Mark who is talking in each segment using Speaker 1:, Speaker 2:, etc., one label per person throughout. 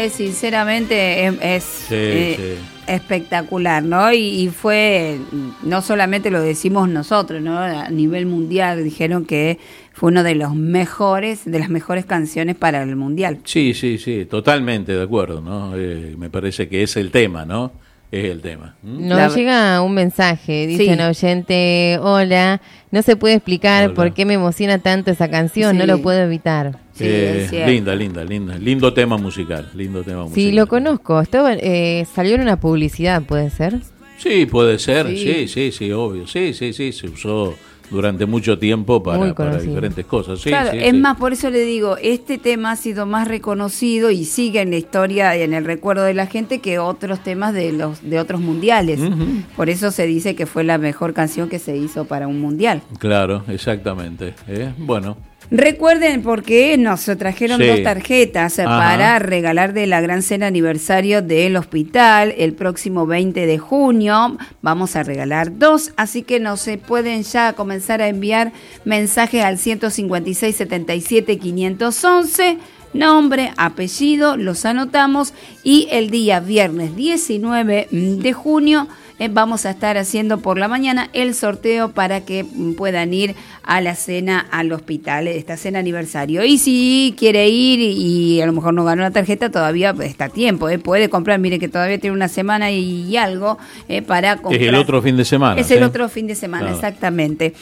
Speaker 1: sinceramente es espectacular, ¿no? Y fue, no solamente lo decimos nosotros, ¿no? A nivel mundial dijeron que fue uno de las mejores canciones para el mundial.
Speaker 2: Sí, totalmente de acuerdo, ¿no? Me parece que es el tema, ¿no? Es el tema.
Speaker 3: Nos llega un mensaje, dice un oyente: hola, no se puede explicar por qué me emociona tanto esa canción, no lo puedo evitar.
Speaker 2: Sí, linda, lindo tema musical,
Speaker 3: Sí, lo conozco, esto salió en una publicidad, ¿puede ser?
Speaker 2: Sí, puede ser, sí, obvio, sí, se usó durante mucho tiempo para diferentes cosas.
Speaker 1: Claro, más, por eso le digo, este tema ha sido más reconocido y sigue en la historia y en el recuerdo de la gente que otros temas de otros mundiales. Uh-huh. Por eso se dice que fue la mejor canción que se hizo para un mundial.
Speaker 2: Claro, exactamente. Bueno.
Speaker 1: Recuerden, porque nos trajeron 2 tarjetas para regalar de la gran cena aniversario del hospital el próximo 20 de junio. Vamos a regalar 2, así que no se pueden ya comenzar a enviar mensajes al 156 77 511. Nombre, apellido, los anotamos y el día viernes 19 de junio vamos a estar haciendo por la mañana el sorteo para que puedan ir a la cena al hospital, esta cena aniversario. Y si quiere ir y a lo mejor no ganó la tarjeta, todavía está a tiempo, puede comprar, mire que todavía tiene una semana y algo para comprar.
Speaker 2: Es el otro fin de semana.
Speaker 1: Es el otro fin de semana, claro. Exactamente.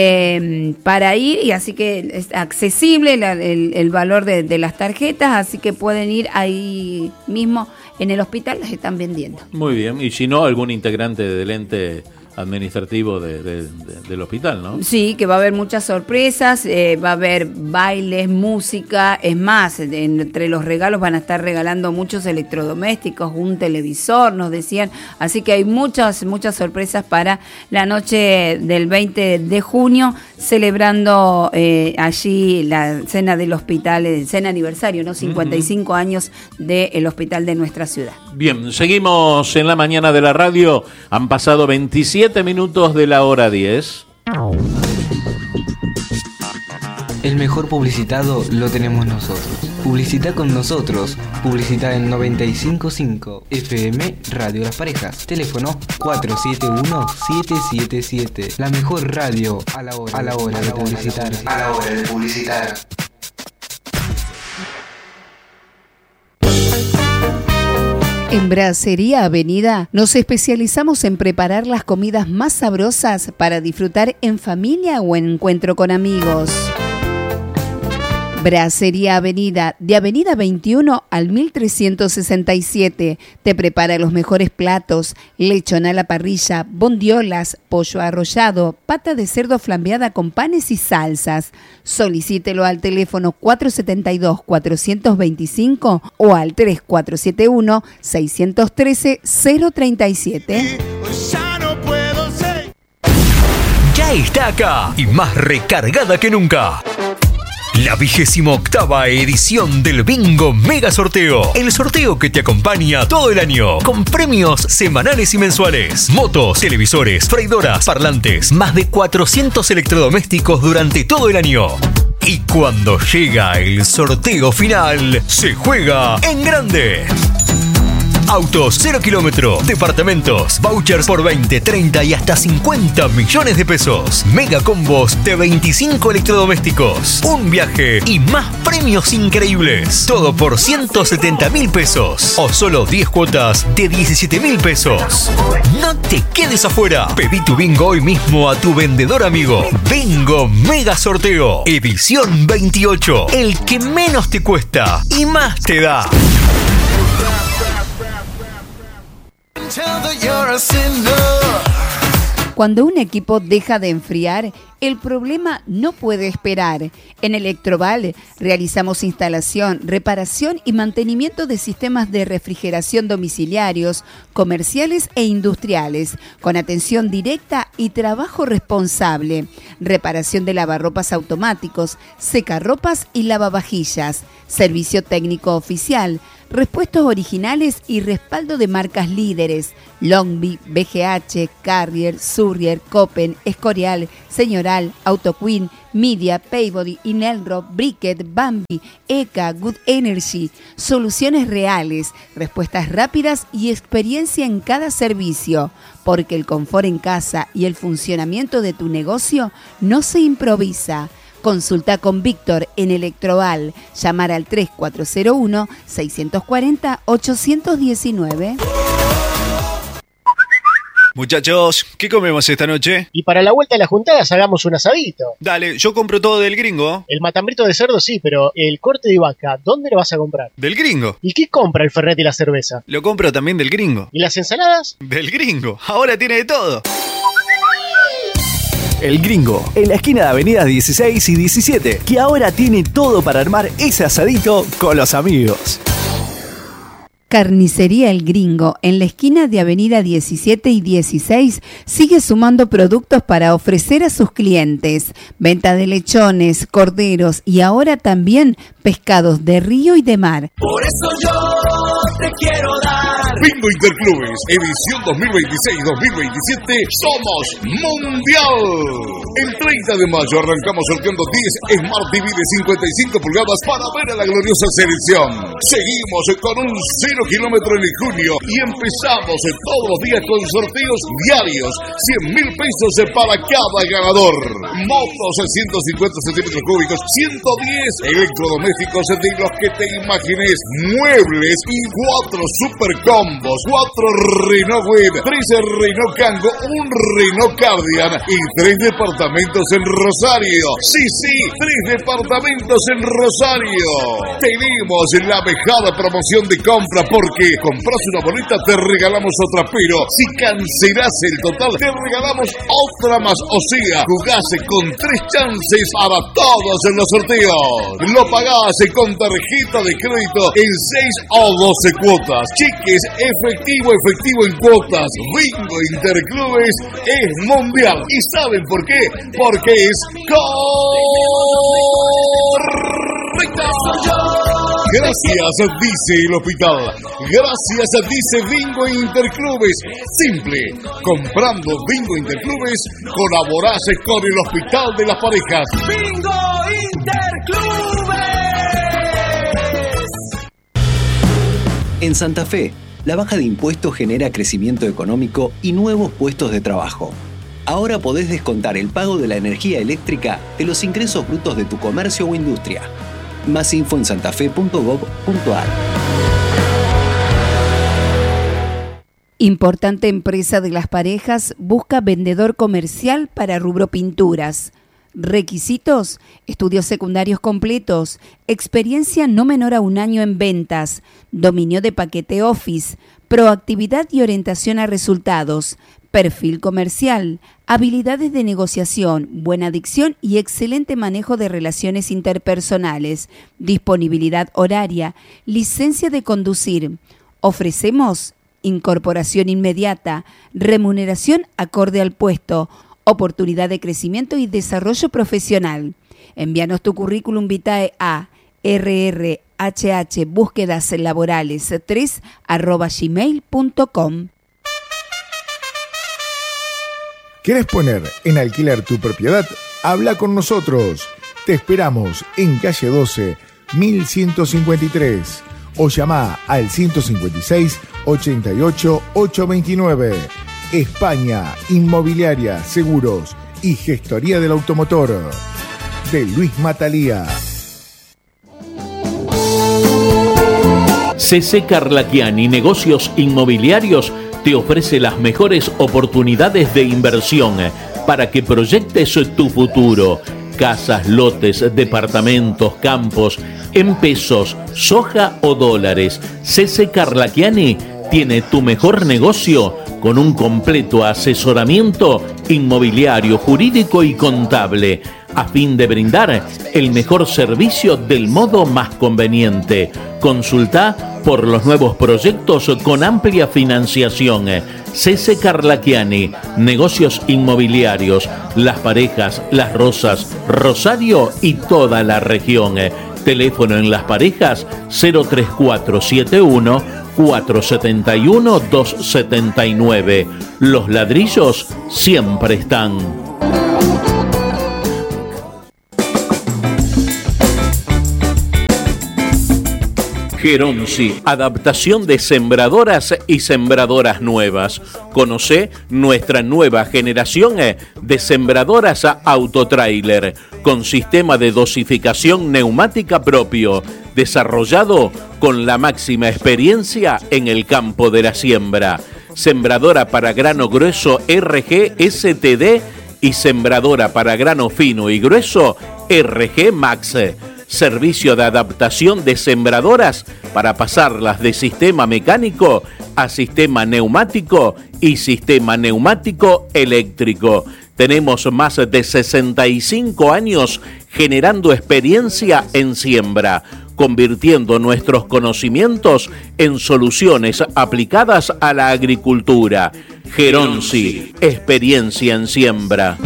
Speaker 1: Para ir, y así que es accesible el valor de las tarjetas, así que pueden ir ahí mismo. En el hospital las están vendiendo.
Speaker 2: Muy bien, y si no, algún integrante del ente administrativo del hospital, ¿no?
Speaker 1: Sí, que va a haber muchas sorpresas, va a haber bailes, música, es más, entre los regalos van a estar regalando muchos electrodomésticos, un televisor, nos decían, así que hay muchas sorpresas para la noche del 20 de junio, celebrando allí la cena del hospital, cena aniversario, ¿no? 55 años del hospital de nuestra ciudad.
Speaker 2: Bien, seguimos en la mañana de la radio, han pasado 27 minutos de la hora 10.
Speaker 4: El mejor publicitado lo tenemos nosotros. Publicita con nosotros. Publicita en 95.5 FM Radio Las Parejas. Teléfono 471-777. La mejor radio a la hora de publicitar.
Speaker 5: En Brasería Avenida nos especializamos en preparar las comidas más sabrosas para disfrutar en familia o en encuentro con amigos. Brasería Avenida, de Avenida 21 al 1367. Te prepara los mejores platos: lechón a la parrilla, bondiolas, pollo arrollado, pata de cerdo flambeada con panes y salsas. Solicítelo al teléfono 472-425 o al 3471-613-037.
Speaker 6: Ya está acá y más recargada que nunca. La 28ª edición del Bingo Mega Sorteo. El sorteo que te acompaña todo el año, con premios semanales y mensuales. Motos, televisores, freidoras, parlantes, más de 400 electrodomésticos durante todo el año. Y cuando llega el sorteo final, se juega en grande. Autos 0 kilómetro, departamentos, vouchers por 20, 30 y hasta 50 millones de pesos. Mega combos de 25 electrodomésticos, un viaje y más premios increíbles. Todo por 170.000 pesos o solo 10 cuotas de 17.000 pesos. No te quedes afuera. Pedí tu bingo hoy mismo a tu vendedor amigo. Bingo Mega Sorteo, edición 28. El que menos te cuesta y más te da.
Speaker 5: Cuando un equipo deja de enfriar, el problema no puede esperar. En Electroval realizamos instalación, reparación y mantenimiento de sistemas de refrigeración domiciliarios, comerciales e industriales, con atención directa y trabajo responsable. Reparación de lavarropas automáticos, secarropas y lavavajillas. Servicio técnico oficial. Repuestos originales y respaldo de marcas líderes: Longby, BGH, Carrier, Surrier, Copen, Escorial, Señor Floral, AutoQueen, Media, Paybody, Inelro, Bricket, Bambi, ECA, Good Energy. Soluciones reales, respuestas rápidas y experiencia en cada servicio. Porque el confort en casa y el funcionamiento de tu negocio no se improvisa. Consulta con Víctor en Electroval. Llamar al 3401-640-819.
Speaker 7: Muchachos, ¿qué comemos esta noche?
Speaker 8: Y para la vuelta de las juntadas hagamos un asadito.
Speaker 7: Dale, yo compro todo del Gringo.
Speaker 8: El matambrito de cerdo sí, pero el corte de vaca, ¿dónde lo vas a comprar?
Speaker 7: Del Gringo.
Speaker 8: ¿Y qué compra el Fernet y la cerveza?
Speaker 7: Lo compro también del Gringo.
Speaker 8: ¿Y las ensaladas?
Speaker 7: Del Gringo. Ahora tiene de todo.
Speaker 9: El Gringo, en la esquina de avenidas 16 y 17, que ahora tiene todo para armar ese asadito con los amigos.
Speaker 5: Carnicería El Gringo, en la esquina de avenida 17 y 16, sigue sumando productos para ofrecer a sus clientes. Venta de lechones, corderos y ahora también pescados de río y de mar.
Speaker 10: Por eso yo te quiero dar.
Speaker 11: Bingo Interclubes, edición 2026-2027, somos Mundial. El 30 de mayo arrancamos sorteando 10 Smart TV de 55 pulgadas para ver a la gloriosa selección. Seguimos con un 0 kilómetro en el junio y empezamos todos los días con sorteos diarios. 100.000 pesos para cada ganador. Motos 150 centímetros cúbicos, 110 electrodomésticos de los que te imagines, muebles y 4 super combos, 4 Renault Web, 3 Renault Kangoo, un Renault Cardian y 3 departamentos en Rosario. Sí, 3 departamentos en Rosario. Tenemos la mejor promoción de compra porque compras una boleta, te regalamos otra, pero si cancelas el total, te regalamos otra más. O sea, jugás con 3 chances para todos en los sorteos. Lo pagás con tarjeta de crédito en 6 o 12 cuotas. Cheques efectivo en cuotas. Bingo Interclubes es mundial. ¿Y saben por qué? Porque es correcto. Gracias, dice el hospital. Gracias, dice Bingo Interclubes. Simple. Comprando Bingo Interclubes, colaborás con el Hospital de las Parejas.
Speaker 10: Bingo Interclubes.
Speaker 9: En Santa Fe, la baja de impuestos genera crecimiento económico y nuevos puestos de trabajo. Ahora podés descontar el pago de la energía eléctrica de los ingresos brutos de tu comercio o industria. Más info en santafe.gov.ar.
Speaker 5: Importante empresa de las parejas busca vendedor comercial para rubro pinturas. Requisitos: estudios secundarios completos, experiencia no menor a 1 año en ventas, dominio de paquete Office, proactividad y orientación a resultados, perfil comercial, habilidades de negociación, buena dicción y excelente manejo de relaciones interpersonales, disponibilidad horaria, licencia de conducir. Ofrecemos incorporación inmediata, remuneración acorde al puesto, oportunidad de crecimiento y desarrollo profesional. Envíanos tu currículum vitae a rrhbúsquedaslaborales3@gmail.com.
Speaker 12: ¿Quieres poner en alquiler tu propiedad? Habla con nosotros. Te esperamos en calle 12, 1153 o llama al 156 88 829. España, inmobiliaria, seguros y gestoría del automotor. De Luis Matalía.
Speaker 2: CC Carlaquiani Negocios Inmobiliarios te ofrece las mejores oportunidades de inversión para que proyectes tu futuro. Casas, lotes, departamentos, campos, en pesos, soja o dólares. CC Carlaquiani tiene tu mejor negocio con un completo asesoramiento inmobiliario, jurídico y contable, a fin de brindar el mejor servicio del modo más conveniente. Consulta por los nuevos proyectos con amplia financiación. CC Carlaquiani, Negocios Inmobiliarios, Las Parejas, Las Rosas, Rosario y toda la región. Teléfono en Las Parejas 03471 471 279. Los ladrillos siempre están. Geronsi, adaptación de sembradoras y sembradoras nuevas. Conoce nuestra nueva generación de sembradoras autotrailer con sistema de dosificación neumática propio, desarrollado con la máxima experiencia en el campo de la siembra. Sembradora para grano grueso RG STD y sembradora para grano fino y grueso RG Max. Servicio de adaptación de sembradoras para pasarlas de sistema mecánico a sistema neumático y sistema neumático eléctrico. Tenemos más de 65 años generando experiencia en siembra, convirtiendo nuestros conocimientos en soluciones aplicadas a la agricultura. Geronsi, experiencia en siembra.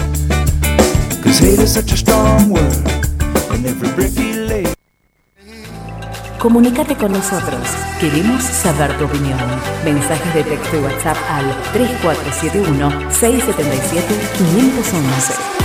Speaker 13: Comunícate con nosotros. Queremos saber tu opinión. Mensajes de texto y WhatsApp al 3471 677 511.